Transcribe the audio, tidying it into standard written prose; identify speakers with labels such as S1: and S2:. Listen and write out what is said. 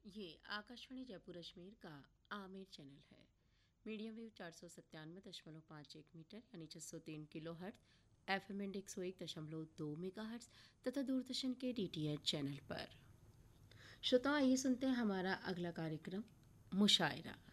S1: ये आकाशवाणी जयपुर अजमेर का आमेर चैनल है। मीडियम वेव 497.51 मीटर यानी 603 kilo hertz, FM and 101.2 mega hertz तथा दूरदर्शन के डीटीएच चैनल पर। श्रोताओं, आइए सुनते हैं हमारा अगला कार्यक्रम मुशायरा।